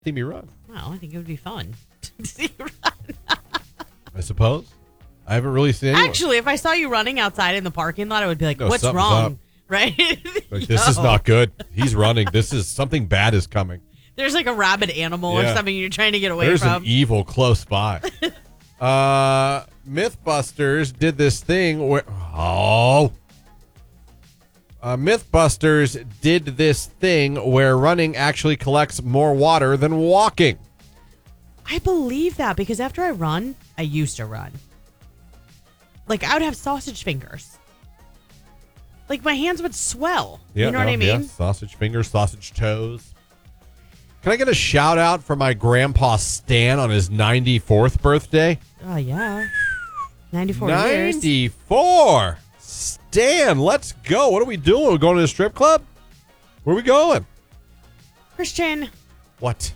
See me run. Well, I think it would be fun to see you run. I suppose. I haven't really seen anyone. Actually, if I saw you running outside in the parking lot, I would be like, No, what's something's wrong? up. Right? Like, this is not good. He's running. This is something bad is coming. There's like a rabid animal or Yeah. something you're trying to get away There's from. an evil close by. Mythbusters did this thing where Mythbusters did this thing where running actually collects more water than walking. I believe that because after I run, I used to run. Like, I would have sausage fingers. Like, my hands would swell. Yeah, you know what I mean? Yeah. Sausage fingers, sausage toes. Can I get a shout out for my grandpa Stan on his 94th birthday? Oh, yeah. 94 years. 94. Stan, let's go. What are we doing? We're going to the strip club? Where are we going? Christian, What?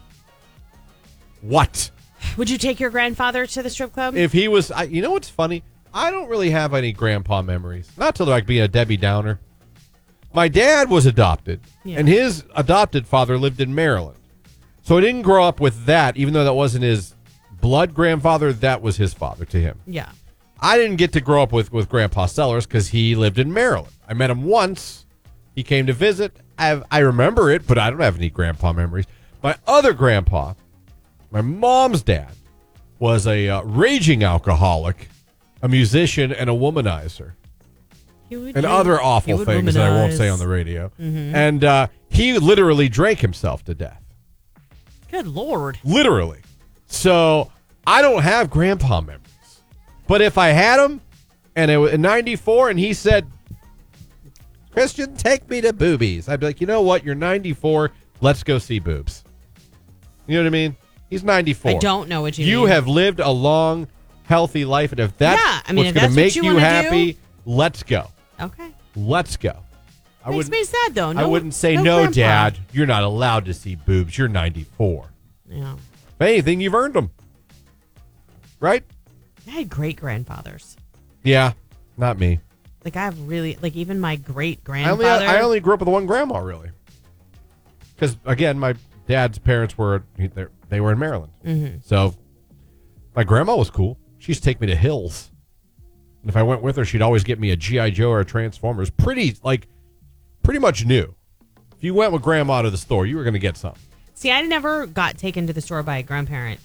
would you take your grandfather to the strip club? If he was, you know what's funny? I don't really have any grandpa memories. Not to like being a Debbie Downer. My dad was adopted, and his adopted father lived in Maryland. So I didn't grow up with that, even though that wasn't his blood grandfather. That was his father to him. Yeah. I didn't get to grow up with Grandpa Sellers because he lived in Maryland. I met him once. He came to visit. I remember it, but I don't have any grandpa memories. My other grandpa, my mom's dad, was a raging alcoholic, a musician, and a womanizer. And other awful things that I won't say on the radio. Mm-hmm. And he literally drank himself to death. Good Lord. Literally. So I don't have grandpa memories. But if I had him, and it was in 94, and he said, Christian, take me to boobies, I'd be like, you know what? You're 94. Let's go see boobs. You know what I mean? He's 94. I don't know what you mean. You have lived a long, healthy life, and if that's what's going to make you happy, let's go. Okay. Let's go. Makes me sad, though. I wouldn't say, no, Dad, you're not allowed to see boobs. You're 94. Yeah. If anything, you've earned them. Right? I had great grandfathers. Yeah, not me. Like, I have really, like, even my great grandfather. I only grew up with one grandma, really. Because, again, my dad's parents were, they were in Maryland. Mm-hmm. So, my grandma was cool. She used to take me to Hills. And if I went with her, she'd always get me a G.I. Joe or a Transformers. Pretty much new. If you went with grandma to the store, you were going to get something. See, I never got taken to the store by a grandparent.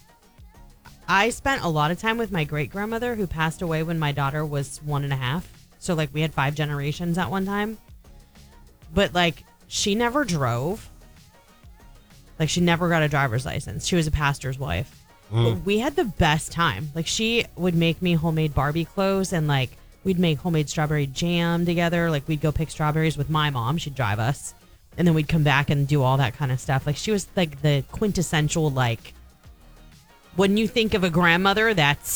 I spent a lot of time with my great-grandmother who passed away when my daughter was 1.5. So, like, we had 5 generations at one time. But, like, she never drove. Like, she never got a driver's license. She was a pastor's wife. But we had the best time. Like, she would make me homemade Barbie clothes, and, like, we'd make homemade strawberry jam together. Like, we'd go pick strawberries with my mom. She'd drive us. And then we'd come back and do all that kind of stuff. Like, she was, like, the quintessential, like, when you think of a grandmother,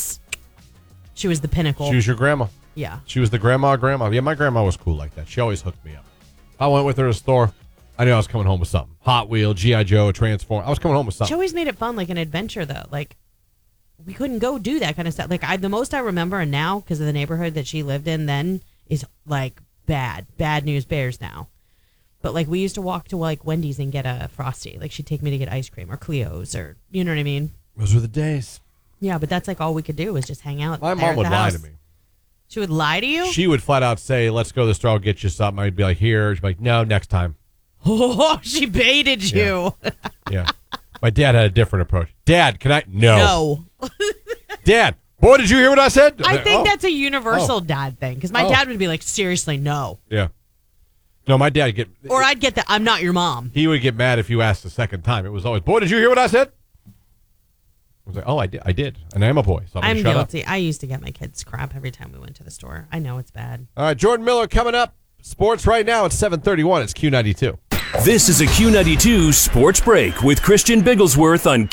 she was the pinnacle. She was your grandma. Yeah. She was the grandma. Yeah, my grandma was cool like that. She always hooked me up. I went with her to the store. I knew I was coming home with something. Hot Wheel, G.I. Joe, Transform. I was coming home with something. She always made it fun, like an adventure, though. Like, we couldn't go do that kind of stuff. Like, the most I remember, and now, because of the neighborhood that she lived in then, is, like, bad news bears now. But, like, we used to walk to, like, Wendy's and get a Frosty. Like, she'd take me to get ice cream or Cleo's or, you know what I mean? Those were the days. Yeah, but that's, like, all we could do was just hang out. My mom would lie to me. She would lie to you? She would flat out say, let's go to the store, I'll get you something. I'd be like, here. She'd be like, no, next time. Oh, she baited you. Yeah. My dad had a different approach. Dad, can I? No. No. Dad, boy, did you hear what I said? I think that's a universal dad thing. Because my dad would be like, seriously, no. Yeah. No, my dad get... Or I'd get that, I'm not your mom. He would get mad if you asked the second time. It was always, boy, did you hear what I said? I was like, oh, I did. And I am a boy, so I'm guilty. Up. I used to get my kids crap every time we went to the store. I know it's bad. All right, Jordan Miller coming up. Sports right now at 7:31. It's Q92. This is a Q92 Sports Break with Christian Bigglesworth on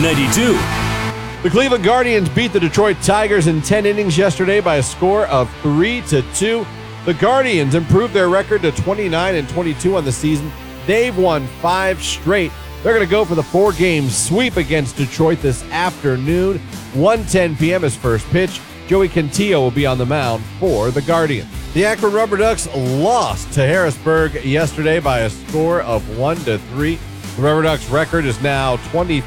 Q92. The Cleveland Guardians beat the Detroit Tigers in 10 innings yesterday by a score of 3-2. The Guardians improved their record to 29-22 on the season. They've won 5 straight. They're going to go for the 4-game sweep against Detroit this afternoon. 1:10 p.m. is first pitch. Joey Cantillo will be on the mound for the Guardians. The Akron Rubber Ducks lost to Harrisburg yesterday by a score of 1-3. The Rubber Ducks record is now 20